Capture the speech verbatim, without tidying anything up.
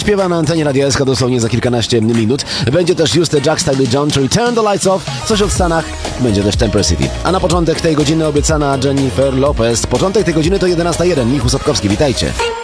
zaśpiewa na antenie Radia S K dosłownie za kilkanaście minut. Będzie też Juste Jack, Styly John, czyli Turn the Lights Off, coś od Stanach. Będzie też Temper City. A na początek tej godziny obiecana Jennifer Lopez. Początek tej godziny to jedenasta jeden. Michał Sapkowski, witajcie.